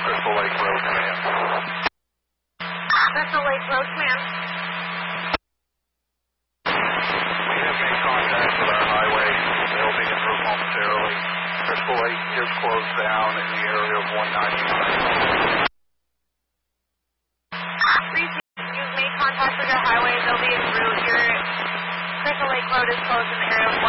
Crystal Lake Road Command. Crystal Lake Road Command. We have made contact with our highway. They'll be en route momentarily. Crystal Lake is closed down in the area of 199. You've made contact with your highway. They'll be en route. Your Crystal Lake Road is closed in the area of